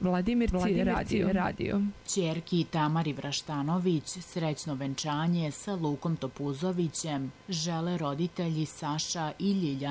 Vladimirci radio. Ćerki Tamari Vraštanović srećno venčanje sa Lukom Topuzovićem žele roditelji Saša i Ljiljana